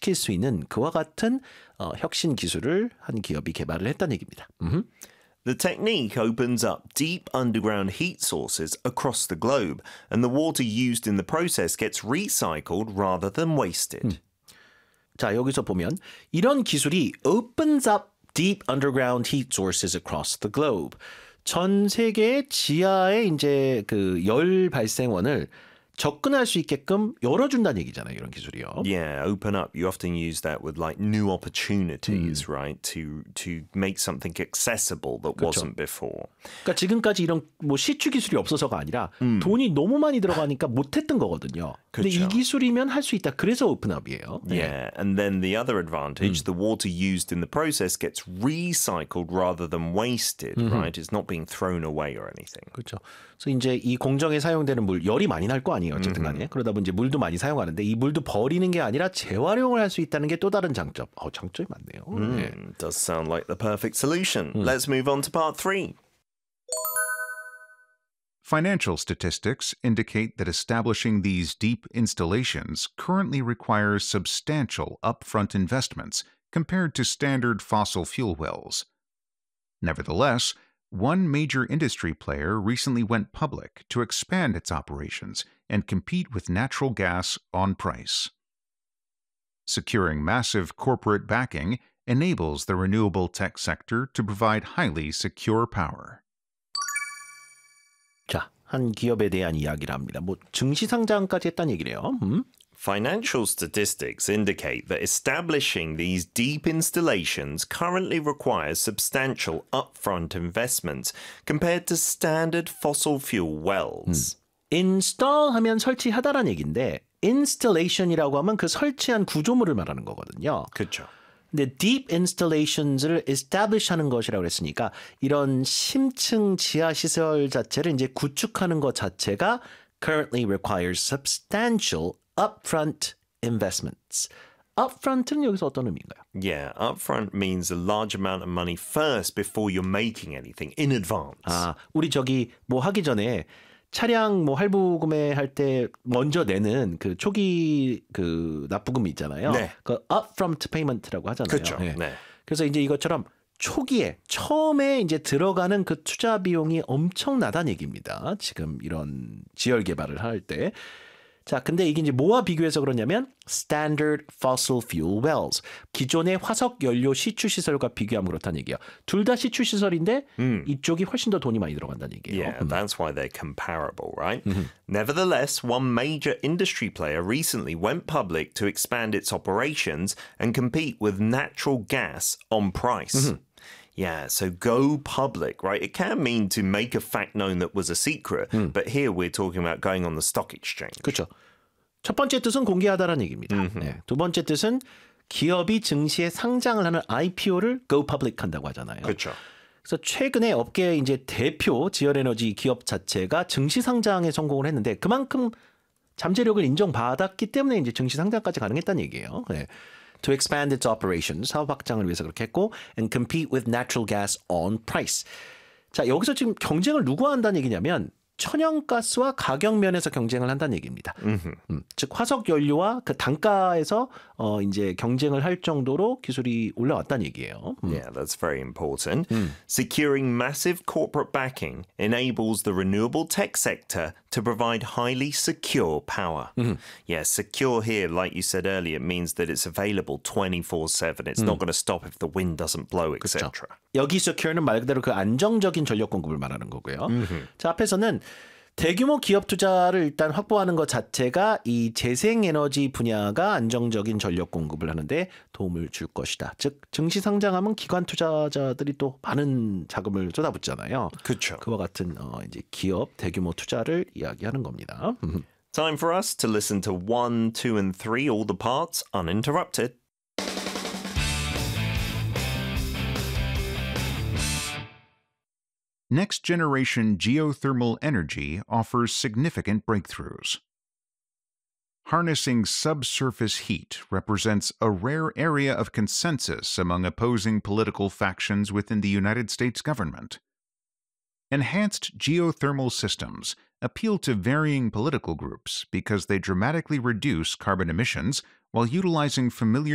증가시킬 수 있는 그와 같은 혁신 기술을 한 기업이 개발을 했다는 얘기입니다. The technique opens up deep underground heat sources across the globe, and the water used in the process gets recycled rather than wasted. 자, 여기서 보면 이런 기술이 opens up deep underground heat sources across the globe. 전 세계 지하의 이제 그 열 발생원을 접근할 수 있게끔 열어준다는 얘기잖아요. 이런 기술이요. Yeah, open up. You often use that with like new opportunities, right? To make something accessible that wasn't before. 그러니까 지금까지 이런 뭐 시추 기술이 없어서가 아니라 돈이 너무 많이 들어가니까 못했던 거거든요. 근데 이 기술이면 할 수 있다. 그래서 오픈업이에요. Yeah, and then the other advantage, the water used in the process gets recycled rather than wasted, right? It's not being thrown away or anything. 그렇죠. 그래서 이제 이 공정에 사용되는 물, 열이 많이 날 거 아니에요. 어쨌든 간에. 그러다 보니 이제 물도 많이 사용하는데 이 물도 버리는 게 아니라 재활용을 할 수 있다는 게 또 다른 장점. 장점이 많네요. 네. Does sound like the perfect solution. Let's move on to part 3. Financial statistics indicate that establishing these deep installations currently requires substantial upfront investments compared to standard fossil fuel wells. Nevertheless, one major industry player recently went public to expand its operations and compete with natural gas on price. Securing massive corporate backing enables the renewable tech sector to provide highly secure power. 자, 한 기업에 대한 이야기를 합니다. 뭐 증시 상장까지 했다는 얘기래요. Financial statistics indicate that establishing these deep installations currently requires substantial upfront investments compared to standard fossil fuel wells. install 하면 설치하다라는 얘기인데 installation이라고 하면 그 설치한 구조물을 말하는 거거든요. 그렇죠. 근데 deep installations를 establish 하는 것이라고 했으니까 이런 심층 지하 시설 자체를 이제 구축하는 것 자체가 currently requires substantial upfront investments. upfront은 여기서 어떤 의미인가요? Yeah, upfront means a large amount of money first before you're making anything in advance. 우리 저기 뭐 하기 전에 차량 뭐 할부 구매할 때 먼저 내는 그 초기 그 납부금이 있잖아요. 네. 그 upfront payment라고 하잖아요. 그렇죠. 네. 네. 그래서 이제 이것처럼 초기에 처음에 이제 들어가는 그 투자 비용이 엄청나다는 얘기입니다. 지금 이런 지열 개발을 할 때. 자, 근데 이게 이제 뭐와 비교해서 그러냐면 standard fossil fuel wells. 기존의 화석 연료 시추 시설과 비교하면 그렇다는 얘기예요. 둘 다 시추 시설인데 이쪽이 훨씬 더 돈이 많이 들어간다는 얘기예요. Yeah, that's why they're comparable, right? Nevertheless, one major industry player recently went public to expand its operations and compete with natural gas on price. Yeah, so go public, right? It can mean to make a fact known that was a secret, but here we're talking about going on the stock exchange. 그렇죠. 첫 번째 뜻은 공개하다라는 얘기입니다. 네. 두 번째 뜻은 기업이 증시에 상장을 하는 IPO를 go public 한다고 하잖아요. 그렇죠. 그래서 최근에 업계 이제 대표 지열에너지 기업 자체가 증시 상장에 성공을 했는데 그만큼 잠재력을 인정받았기 때문에 이제 증시 상장까지 가능했다는 얘기예요. 네. To expand its operations, 사업 확장을 위해서 그렇게 했고 and compete with natural gas on price. 자, 여기서 지금 경쟁을 누구와 한다는 얘기냐면 천연가스와 가격 면에서 경쟁을 한다는 얘기입니다. 즉 화석 연료와 그 단가에서 이제 경쟁을 할 정도로 기술이 올라왔다는 얘기예요. Yeah, that's very important. Securing massive corporate backing enables the renewable tech sector to provide highly secure power. Yeah, secure here, like you said earlier, it means that it's available 24/7. It's not going to stop if the wind doesn't blow, etc. 여기 secure는 말 그대로 그 안정적인 전력 공급을 말하는 거고요. 자, 앞에서는 대규모 기업 투자를 일단 확보하는 것 자체가 이 재생에너지 분야가 안정적인 전력 공급을 하는데 도움을 줄 것이다. 즉 증시 상장하면 기관 투자자들이 또 많은 자금을 쏟아붓잖아요. 그렇죠. 그와 같은 이제 기업 대규모 투자를 이야기하는 겁니다. Time for us to listen to 1, 2, and 3, all the parts uninterrupted. Next-generation geothermal energy offers significant breakthroughs. Harnessing subsurface heat represents a rare area of consensus among opposing political factions within the United States government. Enhanced geothermal systems appeal to varying political groups because they dramatically reduce carbon emissions while utilizing familiar